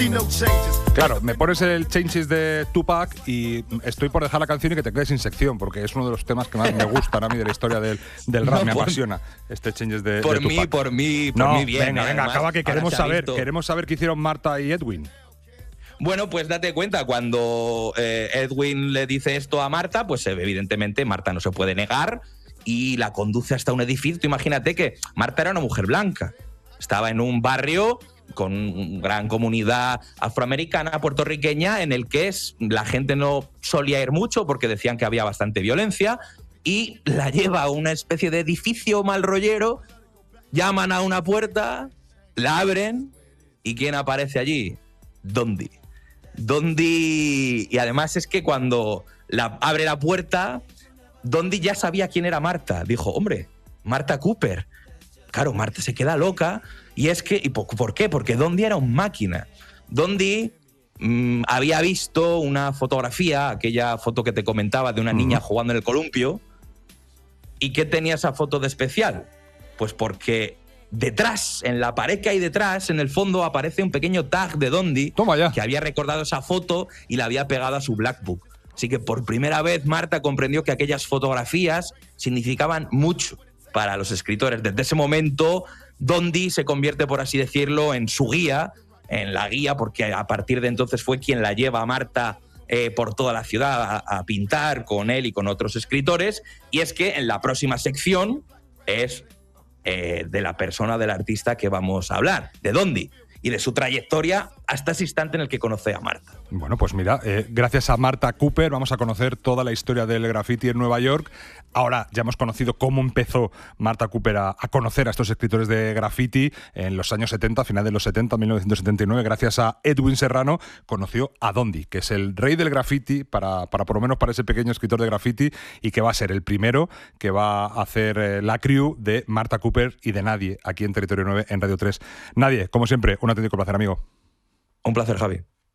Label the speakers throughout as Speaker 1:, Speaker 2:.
Speaker 1: Claro, me pones el Changes de Tupac y estoy por dejar la canción y que te quedes sin sección, porque es uno de los temas que más me gustan a mí de la historia del rap. Me apasiona este Changes de Tupac.
Speaker 2: Por mí bien.
Speaker 1: Venga, acaba, que queremos saber qué hicieron Marta y Edwin.
Speaker 2: Bueno, pues date cuenta, cuando Edwin le dice esto a Marta, pues evidentemente Marta no se puede negar y la conduce hasta un edificio. Imagínate que Marta era una mujer blanca, estaba en un barrio con una gran comunidad afroamericana, puertorriqueña, en el que la gente no solía ir mucho porque decían que había bastante violencia, y la lleva a una especie de edificio mal rollero, llaman a una puerta, la abren, ¿y quién aparece allí? Dondi, y además es que cuando abre la puerta, Dondi ya sabía quién era Marta. Dijo, hombre, Marta Cooper. Claro, Marta se queda loca. Y es que, ¿por qué? Porque Dondi era un máquina. Dondi había visto una fotografía, aquella foto que te comentaba de una niña jugando en el columpio. ¿Y qué tenía esa foto de especial? Pues porque detrás, en la pared que hay detrás, en el fondo, aparece un pequeño tag de Dondi.
Speaker 1: Toma ya.
Speaker 2: Que había recordado esa foto y la había pegado a su Black Book. Así que por primera vez Marta comprendió que aquellas fotografías significaban mucho para los escritores. Desde ese momento, Dondi se convierte, por así decirlo, en su guía, en la guía, porque a partir de entonces fue quien la lleva a Marta por toda la ciudad a pintar con él y con otros escritores. Y es que en la próxima sección es de la persona, del artista que vamos a hablar, de Dondi, y de su trayectoria hasta ese instante en el que conoce a Marta.
Speaker 1: Bueno, pues mira, gracias a Marta Cooper vamos a conocer toda la historia del graffiti en Nueva York. Ahora ya hemos conocido cómo empezó Marta Cooper a conocer a estos escritores de graffiti en los años 70, a final de los 70, 1979. Gracias a Edwin Serrano conoció a Dondi, que es el rey del graffiti, para por lo menos para ese pequeño escritor de graffiti, y que va a ser el primero que va a hacer la crew de Marta Cooper y de Nadie, aquí en Territorio 9, en Radio 3. Nadie, como siempre, un auténtico placer, amigo.
Speaker 2: Un placer, Javi.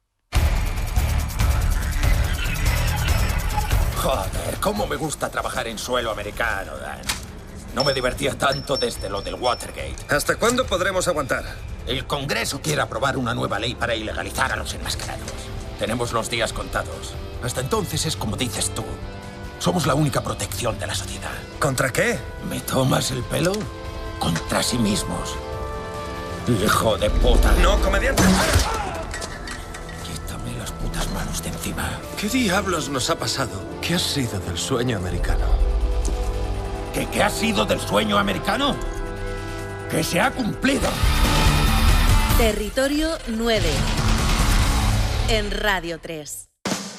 Speaker 3: Joder, cómo me gusta trabajar en suelo americano, Dan. No me divertía tanto desde lo del Watergate.
Speaker 4: ¿Hasta cuándo podremos aguantar?
Speaker 3: El Congreso quiere aprobar una nueva ley para ilegalizar a los enmascarados. Tenemos los días contados. Hasta entonces es como dices tú. Somos la única protección de la sociedad.
Speaker 4: ¿Contra qué?
Speaker 3: ¿Me tomas el pelo? Contra sí mismos. Hijo de puta.
Speaker 4: ¡No, comediante!
Speaker 3: Quítame las putas manos de encima.
Speaker 4: ¿Qué diablos nos ha pasado? ¿Qué ha sido del sueño americano?
Speaker 3: ¿Qué ha sido del sueño americano? ¡Que se ha cumplido!
Speaker 5: Territorio 9 en Radio 3.